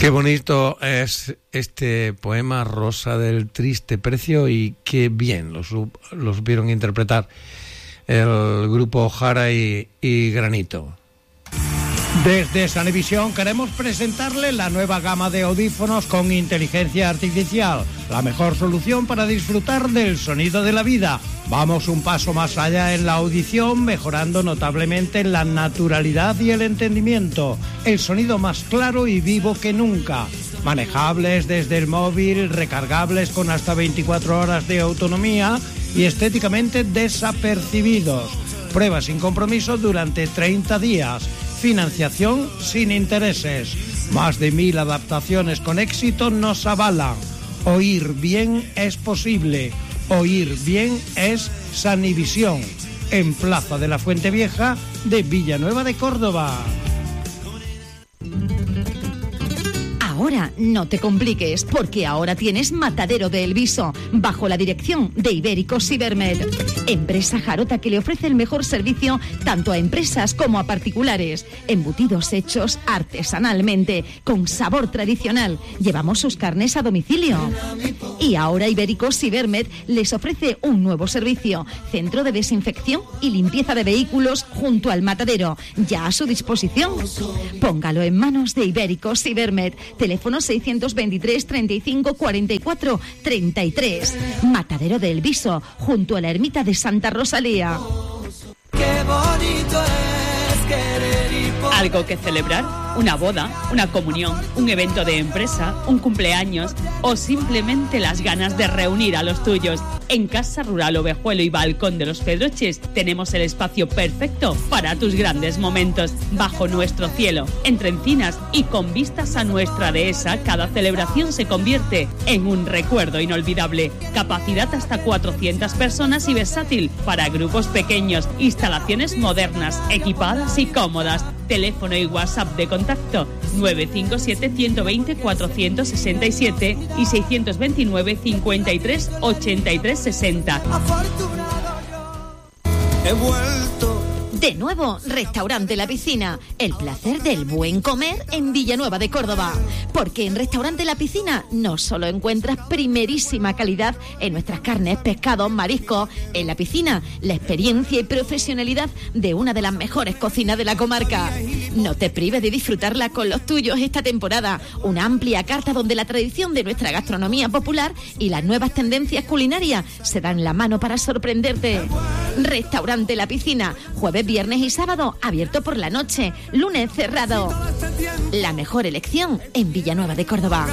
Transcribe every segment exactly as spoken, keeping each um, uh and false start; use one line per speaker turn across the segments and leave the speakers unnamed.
Qué bonito es este poema, Rosa del triste precio, y qué bien lo, lo supieron interpretar el grupo Jara y, y Granito.
Desde Sanivisión queremos presentarle la nueva gama de audífonos con inteligencia artificial, la mejor solución para disfrutar del sonido de la vida. Vamos un paso más allá en la audición, mejorando notablemente la naturalidad y el entendimiento, el sonido más claro y vivo que nunca. Manejables desde el móvil, recargables con hasta veinticuatro horas de autonomía y estéticamente desapercibidos. Prueba sin compromiso durante treinta días. Financiación sin intereses. Más de mil adaptaciones con éxito nos avalan. Oír bien es posible. Oír bien es Sanivisión. En Plaza de la Fuente Vieja de Villanueva de Córdoba.
Ahora no te compliques, porque ahora tienes Matadero de El Viso, bajo la dirección de Ibérico Cibermed, empresa jarota que le ofrece el mejor servicio tanto a empresas como a particulares. Embutidos hechos artesanalmente, con sabor tradicional. Llevamos sus carnes a domicilio. Y ahora Ibérico Cibermed les ofrece un nuevo servicio, centro de desinfección y limpieza de vehículos junto al matadero, ya a su disposición. Póngalo en manos de Ibérico Cibermed. Teléfono seiscientos veintitrés, treinta y cinco, cuarenta y cuatro, treinta y tres. Matadero de El Viso, junto a la ermita de Santa Rosalía.
Qué bonito es querer y poder.
¿Algo que celebrar? ¿Una boda? ¿Una comunión? ¿Un evento de empresa? ¿Un cumpleaños? ¿O simplemente las ganas de reunir a los tuyos? En Casa Rural Ovejuelo y Balcón de los Pedroches tenemos el espacio perfecto para tus grandes momentos. Bajo nuestro cielo, entre encinas y con vistas a nuestra dehesa, cada celebración se convierte en un recuerdo inolvidable. Capacidad hasta cuatrocientas personas y versátil para grupos pequeños. Instalaciones modernas, equipadas y cómodas. Teléfono y WhatsApp de contacto nueve cinco siete, uno dos cero, cuatro seis siete y seiscientos veintinueve, cincuenta y tres, ochenta y tres, sesenta.
Afortunado yo, he vuelto.
De nuevo, Restaurante La Piscina, el placer del buen comer en Villanueva de Córdoba. Porque en Restaurante La Piscina no solo encuentras primerísima calidad en nuestras carnes, pescados, mariscos. En La Piscina, la experiencia y profesionalidad de una de las mejores cocinas de la comarca. No te prives de disfrutarla con los tuyos esta temporada. Una amplia carta donde la tradición de nuestra gastronomía popular y las nuevas tendencias culinarias se dan la mano para sorprenderte. Restaurante La Piscina, jueves, viernes y sábado abierto por la noche, lunes cerrado. La mejor elección en Villanueva de Córdoba.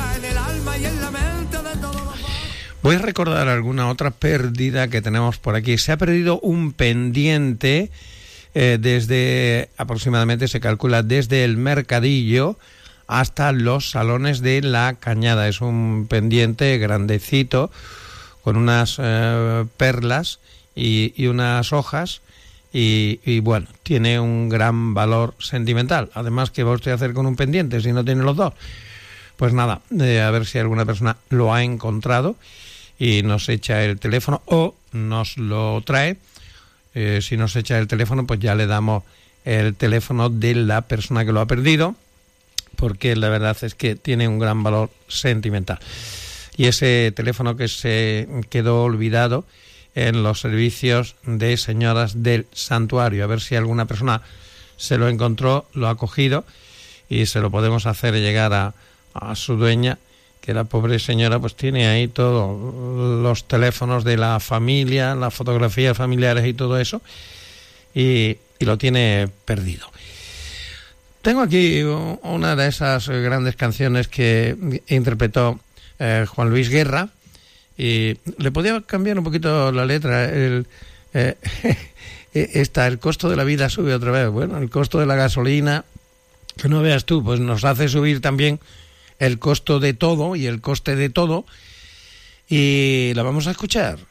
Voy a recordar alguna otra pérdida que tenemos por aquí. Se ha perdido un pendiente eh, desde aproximadamente, se calcula, desde el Mercadillo hasta los Salones de la Cañada. Es un pendiente grandecito con unas eh, perlas y, y unas hojas. Y, y bueno, tiene un gran valor sentimental. Además, ¿qué va usted a hacer con un pendiente si no tiene los dos? Pues nada, eh, a ver si alguna persona lo ha encontrado y nos echa el teléfono o nos lo trae. Eh, si nos echa el teléfono, pues ya le damos el teléfono de la persona que lo ha perdido, porque la verdad es que tiene un gran valor sentimental. Y ese teléfono que se quedó olvidado en los servicios de señoras del santuario. A ver si alguna persona se lo encontró, lo ha cogido y se lo podemos hacer llegar a, a su dueña, que la pobre señora pues tiene ahí todos los teléfonos de la familia, las fotografías familiares y todo eso, y, y lo tiene perdido. Tengo aquí una de esas grandes canciones que interpretó eh, Juan Luis Guerra. Y le podía cambiar un poquito la letra. El, eh, está, el costo de la vida sube otra vez. Bueno, el costo de la gasolina, que no veas tú, pues nos hace subir también el costo de todo y el coste de todo. Y la vamos a escuchar.